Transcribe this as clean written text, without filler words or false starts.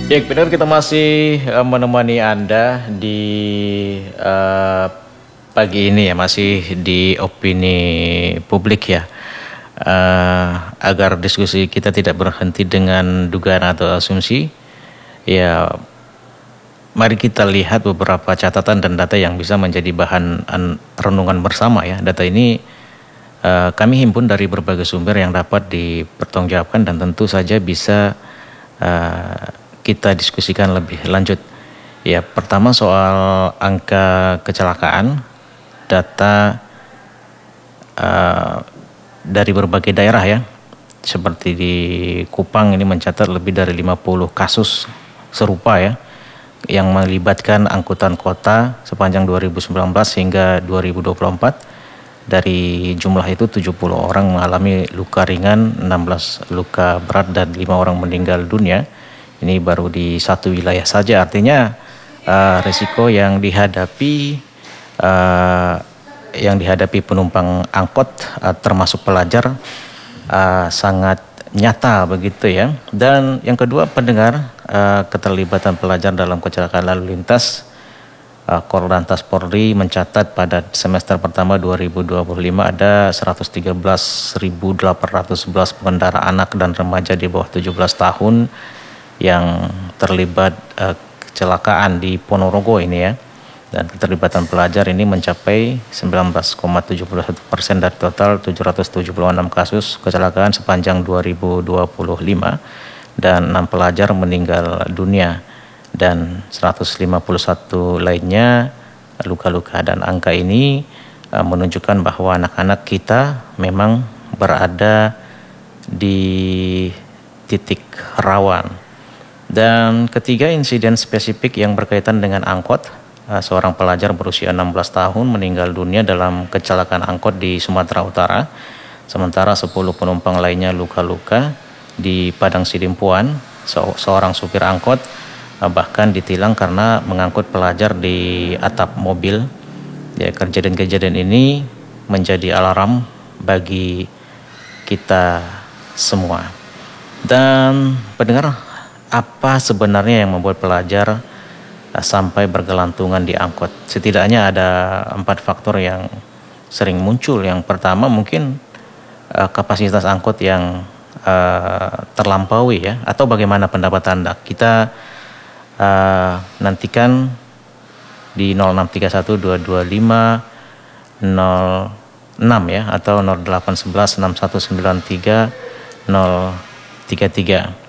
Ya, benar kita masih menemani Anda di pagi ini ya, masih di opini publik ya. Agar diskusi kita tidak berhenti dengan dugaan atau asumsi, ya mari kita lihat beberapa catatan dan data yang bisa menjadi bahan renungan bersama ya. Data ini kami himpun dari berbagai sumber yang dapat dipertanggungjawabkan dan tentu saja bisa kita diskusikan lebih lanjut. Ya, pertama soal angka kecelakaan, data dari berbagai daerah ya. Seperti di Kupang ini mencatat lebih dari 50 kasus serupa ya, yang melibatkan angkutan kota sepanjang 2019 hingga 2024. Dari jumlah itu 70 orang mengalami luka ringan, 16 luka berat dan 5 orang meninggal dunia. Ini baru di satu wilayah saja, artinya risiko yang dihadapi penumpang angkot termasuk pelajar sangat nyata begitu ya. Dan yang kedua, pendengar, keterlibatan pelajar dalam kecelakaan lalu lintas. Korlantas Polri mencatat pada semester pertama 2025 ada 113.811 pengendara anak dan remaja di bawah 17 tahun yang terlibat kecelakaan di Ponorogo ini ya. Dan keterlibatan pelajar ini mencapai 19,71% dari total 776 kasus kecelakaan sepanjang 2025, dan 6 pelajar meninggal dunia dan 151 lainnya luka-luka. Dan angka ini menunjukkan bahwa anak-anak kita memang berada di titik rawan. Dan ketiga, insiden spesifik yang berkaitan dengan angkot. Seorang pelajar berusia 16 tahun meninggal dunia dalam kecelakaan angkot di Sumatera Utara, sementara 10 penumpang lainnya luka-luka. Di Padang Sidimpuan, seorang supir angkot bahkan ditilang karena mengangkut pelajar di atap mobil. Ya, kejadian-kejadian ini menjadi alarm bagi kita semua. Dan pendengar, apa sebenarnya yang membuat pelajar sampai bergelantungan di angkot? Setidaknya ada 4 faktor yang sering muncul. Yang pertama mungkin kapasitas angkot yang terlampaui ya, atau bagaimana pendapat Anda? Kita nantikan di 0631225006 ya, atau 08116193 033.